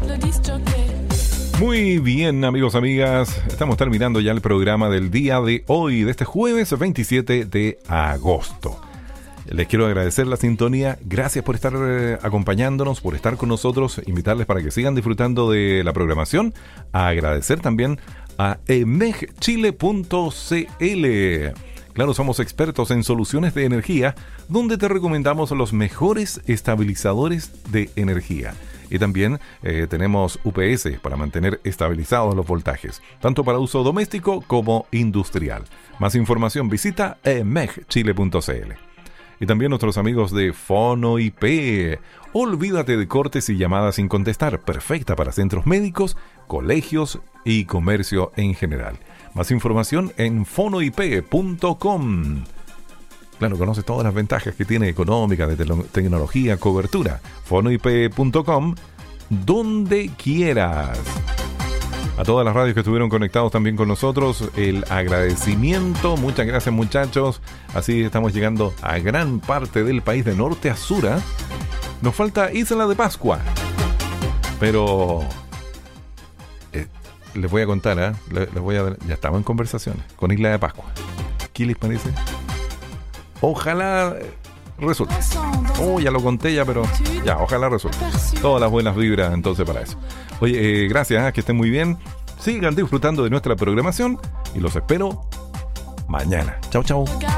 Muy bien, amigos, amigas, estamos terminando ya el programa del día de hoy, de este jueves 27 de agosto. Les quiero agradecer la sintonía, gracias por estar acompañándonos, por estar con nosotros, invitarles para que sigan disfrutando de la programación, agradecer también a emegchile.cl. Claro, somos expertos en soluciones de energía, donde te recomendamos los mejores estabilizadores de energía. Y también tenemos UPS para mantener estabilizados los voltajes, tanto para uso doméstico como industrial. Más información visita emegchile.cl. Y también nuestros amigos de FonoIP. Olvídate de cortes y llamadas sin contestar, perfecta para centros médicos, colegios y comercio en general. Más información en fonoip.com. Claro, conoce todas las ventajas que tiene económica, de tecnología, cobertura. fonoip.com, donde quieras. A todas las radios que estuvieron conectados también con nosotros, el agradecimiento. Muchas gracias, muchachos. Así estamos llegando a gran parte del país, de norte a sur. Nos falta Isla de Pascua. Pero les voy a contar, ya estamos en conversaciones con Isla de Pascua. ¿Qué les parece? Ojalá resulte. Ya lo conté pero ya, ojalá resulte. Todas las buenas vibras entonces para eso. Oye, gracias, que estén muy bien. Sigan disfrutando de nuestra programación y los espero mañana. Chau, chau.